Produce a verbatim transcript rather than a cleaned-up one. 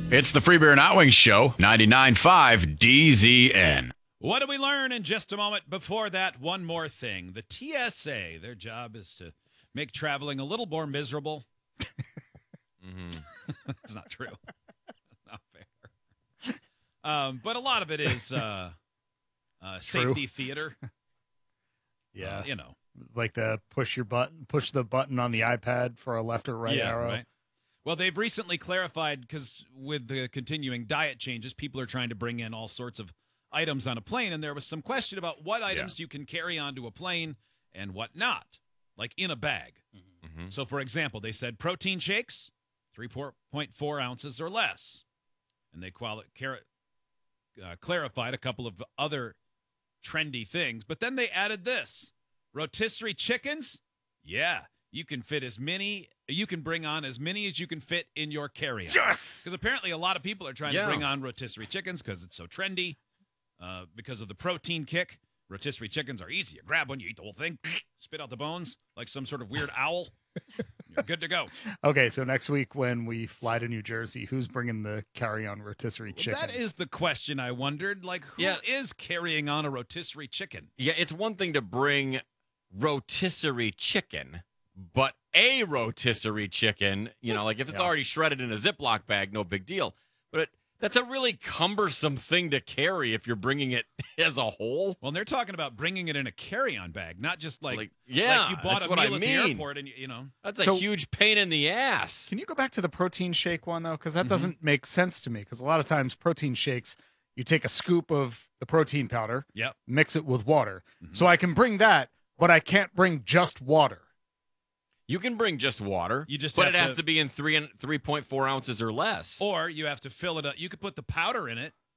It's the Free Beer and Hot Wings Show, ninety-nine point five D Z N. What do we learn in just a moment? Before that, one more thing. The T S A, their job is to make traveling a little more miserable. mm-hmm. That's not true. Not fair. Um, but a lot of it is uh, uh, safety theater. Yeah. Uh, you know. Like the push your button, push the button on the iPad for a left or right yeah, arrow. Right. Well, they've recently clarified, because with the continuing diet changes, people are trying to bring in all sorts of items on a plane, and there was some question about what items yeah. you can carry onto a plane and what not, like in a bag. Mm-hmm. So, for example, they said protein shakes, three point four ounces or less. And they quali- car- uh, clarified a couple of other trendy things, but then they added this. Rotisserie chickens, yeah, you can fit as many, you can bring on as many as you can fit in your carry-on. Yes! Because apparently a lot of people are trying yeah. to bring on rotisserie chickens because it's so trendy, uh, because of the protein kick. Rotisserie chickens are easy. You grab one, you eat the whole thing, spit out the bones like some sort of weird owl. You're good to go. Okay, so next week when we fly to New Jersey, who's bringing the carry-on rotisserie chicken? That is the question I wondered. Like, who yeah. is carrying on a rotisserie chicken? Yeah, it's one thing to bring rotisserie chicken, but a rotisserie chicken, you know, like if it's yeah. already shredded in a Ziploc bag, no big deal. But it, that's a really cumbersome thing to carry if you're bringing it as a whole. Well, they're talking about bringing it in a carry-on bag, not just like, like yeah, like you bought that's a what meal I at mean. the airport and, you know. That's a So- huge pain in the ass. Can you go back to the protein shake one, though? Because that Mhm. doesn't make sense to me. Because a lot of times protein shakes, you take a scoop of the protein powder, Yep. mix it with water. Mhm. So I can bring that, but I can't bring just water. You can bring just water, You just but have it has to- to be in three and three point four ounces or less. Or you have to fill it up. You could put the powder in it